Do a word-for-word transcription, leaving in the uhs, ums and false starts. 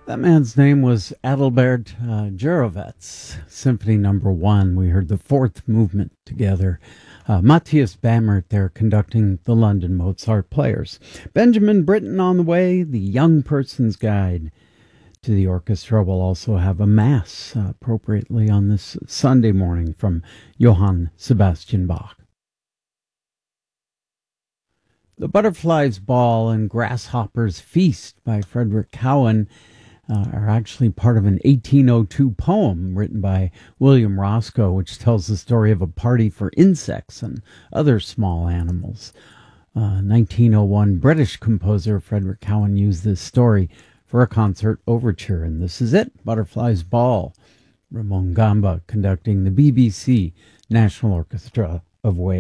That man's name was Adalbert uh, Jurovets. Symphony Number One. We heard the fourth movement together. Uh, Matthias Bamert there conducting the London Mozart Players. Benjamin Britten on the way. The Young Person's Guide to the Orchestra. We'll also have a mass uh, appropriately on this Sunday morning from Johann Sebastian Bach. The Butterfly's Ball and Grasshopper's Feast by Frederick Cowan uh, are actually part of an eighteen oh two poem written by William Roscoe, which tells the story of a party for insects and other small animals. Uh, nineteen oh one British composer Frederick Cowan used this story for a concert overture, and this is it, Butterfly's Ball. Ramon Gamba conducting the B B C National Orchestra of Wales.